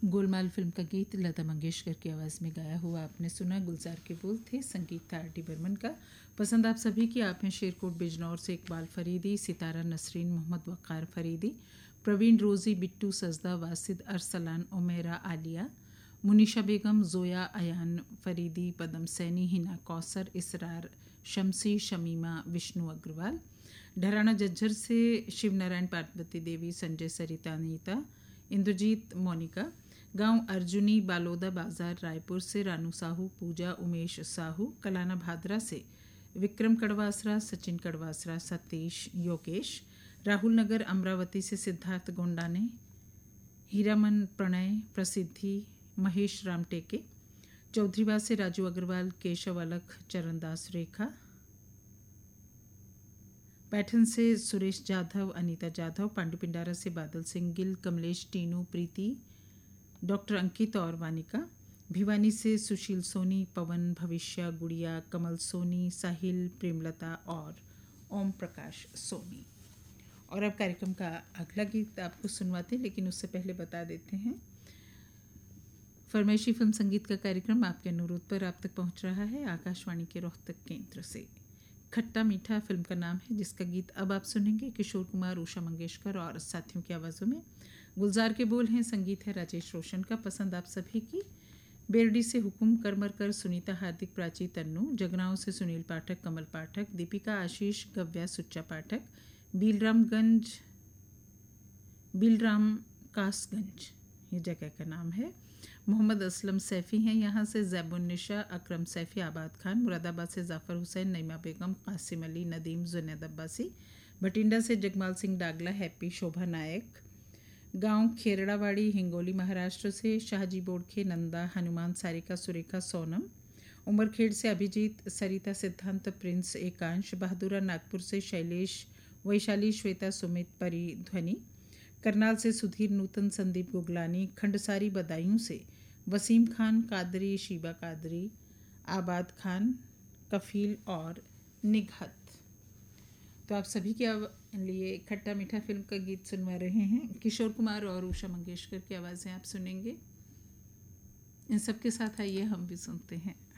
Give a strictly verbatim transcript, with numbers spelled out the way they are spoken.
Golmaal film का गीत लता मंगेशकर की आवाज़ में गाया हुआ आपने सुना। गुलजार के बोल थे, संगीत था आर डी बर्मन का। पसंद आप सभी की। आप हैं शेरकोट बिजनौर से इकबाल फरीदी, सितारा नसरीन, मोहम्मद वक़ार फरीदी, प्रवीण रोज़ी, बिट्टू सजदा, वासिद अरसलान, उमेरा आलिया, मुनीशा बेगम, जोया अयान फरीदी, पदम सैनी, हिना कौसर, इसरार शमसी, शमीमा, विष्णु अग्रवाल, ढराना जज्जर से शिवनारायण, पार्वती देवी, संजय, सरिता, अनीता, इंद्रजीत, मोनिका, गांव अर्जुनी, बालोदा बाजार रायपुर से रानू साहू, पूजा, उमेश साहू, कलाना भादरा से विक्रम कड़वासरा, सचिन कड़वासरा, सतीश, योगेश, राहुल नगर अमरावती से सिद्धार्थ गोंडाने, हीरामन, प्रणय, प्रसिद्धि, महेश रामटेके, चौधरीवाद से राजू अग्रवाल, केशव अलख, चरणदास रेखा, पैठन से सुरेश जाधव, अनीता जाधव, पांडु पिंडारा से बादल सिंह गिल, कमलेश, टीनू, प्रीति, डॉक्टर अंकित और वानिका, भिवानी से सुशील सोनी, पवन, भविष्य, गुड़िया, कमल सोनी, साहिल, प्रेमलता और ओम प्रकाश सोनी। और अब कार्यक्रम का अगला गीत आपको सुनवाते हैं, लेकिन उससे पहले बता देते हैं फरमाइशी फिल्म संगीत का कार्यक्रम आपके अनुरोध पर आप तक पहुंच रहा है आकाशवाणी के रोहतक केंद्र से। खट्टा मीठा फिल्म का नाम है, जिसका गीत अब आप सुनेंगे किशोर कुमार, उषा मंगेशकर और साथियों की आवाज़ों में। गुलजार के बोल हैं, संगीत है राजेश रोशन का। पसंद आप सभी की। बेरडी से हुकुम, करमरकर, सुनीता, हार्दिक, प्राची, तन्नू, जगरांव से सुनील पाठक, कमल पाठक, दीपिका, आशीष, गव्या, सुच्चा पाठक, बीलरामगंज, बीलराम कासगंज ये जगह का नाम है। मोहम्मद असलम सैफ़ी हैं यहाँ से, जैबुन्निशा, अकरम सैफ़ी, आबाद खान, मुरादाबाद से जाफ़र हुसैन, नईमा बेगम, कासिम अली, नदीम, जुनैद अब्बासी, भटिंडा से जगमाल सिंह डागला, हैप्पी, शोभा नायक, गांव खेरड़ावाड़ी, हिंगोली महाराष्ट्र से शाहजी बोड़खे, नंदा, हनुमान, सारिका, सुरेखा, सोनम, उमरखेड़ से अभिजीत, सरिता, सिद्धांत, प्रिंस, एकांश, बहादुरा, नागपुर से शैलेश, वैशाली, श्वेता, सुमित, परी, ध्वनि, करनाल से सुधीर, नूतन, संदीप गुगलानी, खंडसारी, बदायूं से वसीम खान, कादरी, शीबा कादरी, आबाद खान, कफील और निघत। तो आप सभी के लिए खट्टा मीठा फिल्म का गीत सुनवा रहे हैं। किशोर कुमार और उषा मंगेशकर की आवाज़ें आप सुनेंगे। इन सब के साथ आइए हम भी सुनते हैं।